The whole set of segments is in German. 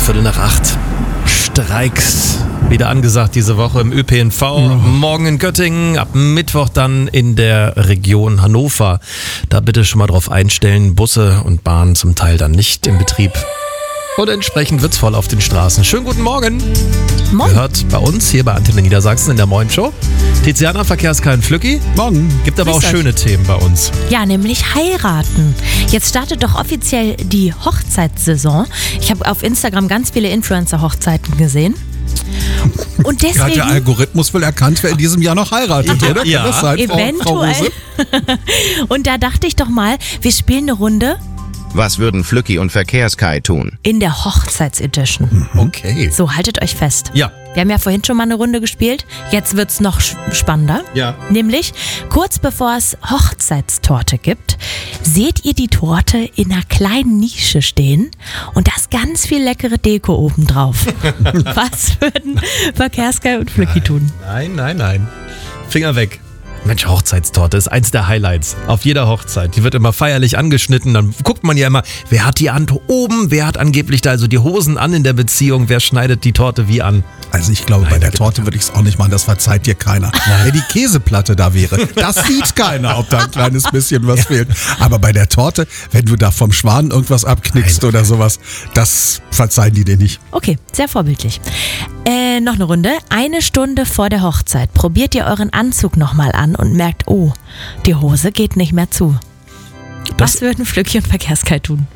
7:15. Streiks wieder angesagt diese Woche im ÖPNV. Morgen in Göttingen, ab Mittwoch dann in der Region Hannover. Da bitte schon mal drauf einstellen. Busse und Bahnen zum Teil dann nicht in Betrieb. Und entsprechend wird's voll auf den Straßen. Schönen guten Morgen. Morgen. Gehört bei uns hier bei Antenne Niedersachsen in der Moin Show. Tiziana, Verkehrskein Flücki. Morgen. Gibt aber auch Grüß euch. schöne Themen bei uns. Ja, nämlich heiraten. Jetzt startet doch offiziell die Hochzeitssaison. Ich habe auf Instagram ganz viele Influencer-Hochzeiten gesehen. Und Hat deswegen der Algorithmus wohl erkannt, wer in diesem Jahr noch heiratet, oder? Ja. Kann das sein, Frau eventuell. Rose? Und da dachte ich doch mal, wir spielen eine Runde Was würden Flücki und Verkehrskai tun? in der Hochzeitsedition. Okay. So, haltet euch fest. Ja. Wir haben ja vorhin schon mal eine Runde gespielt. Jetzt wird's noch spannender. Ja. Nämlich, kurz bevor es Hochzeitstorte gibt, seht ihr die Torte in einer kleinen Nische stehen und da ist ganz viel leckere Deko obendrauf. Was würden Verkehrskai und Flücki tun? Nein. Finger weg. Mensch, Hochzeitstorte ist eins der Highlights auf jeder Hochzeit. Die wird immer feierlich angeschnitten. Dann guckt man ja immer, wer hat die Hand oben, wer hat angeblich da also die Hosen an in der Beziehung, wer schneidet die Torte wie an. Also ich glaube, bei der Torte würde ich es auch nicht machen, das verzeiht dir keiner. Wenn die Käseplatte da wäre, das sieht keiner, ob da ein kleines bisschen was fehlt. Aber bei der Torte, wenn du da vom Schwan irgendwas abknickst oder sowas, das verzeihen die dir nicht. Okay, sehr vorbildlich. Noch eine Runde. 1 Stunde vor der Hochzeit probiert ihr euren Anzug nochmal an und merkt, oh, die Hose geht nicht mehr zu. Was würden Flücki und Verkehrskai tun?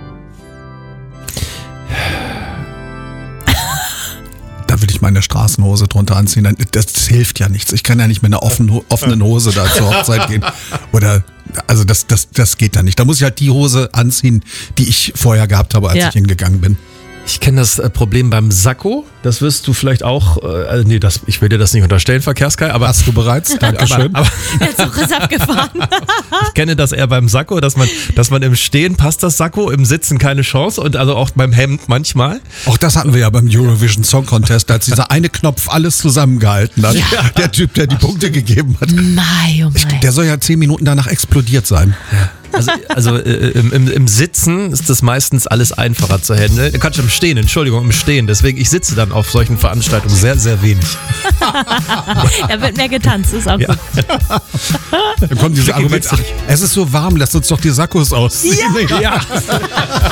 Da würde ich meine Straßenhose drunter anziehen. Das hilft ja nichts. Ich kann ja nicht mit einer offenen Hose da zur Hochzeit gehen. Oder, also das geht da nicht. Da muss ich halt die Hose anziehen, die ich vorher gehabt habe, als Ja. ich hingegangen bin. Ich kenne das Problem beim Sakko. Das wirst du vielleicht auch, ich will dir das nicht unterstellen, Verkehrskai, aber Hast du bereits? Dankeschön. aber Der Zug ist abgefahren. ich kenne das eher beim Sakko, dass man im Stehen passt das Sakko, im Sitzen keine Chance und also auch beim Hemd manchmal. Auch das hatten wir ja beim Eurovision Song Contest, als dieser eine Knopf alles zusammengehalten hat. Ja. Der Typ, der die Punkte gegeben hat. Mai, oh Mai. Der soll ja 10 Minuten danach explodiert sein. Also im Sitzen ist das meistens alles einfacher zu handeln. Quatsch, im Stehen, Entschuldigung, im Stehen. Deswegen, ich sitze dann auf solchen Veranstaltungen sehr, sehr wenig. Da wird mehr getanzt, ist auch Ja. gut. Dann kommen diese Argumente, ach, es ist so warm, lasst uns doch die Sakkos ausziehen. Ja.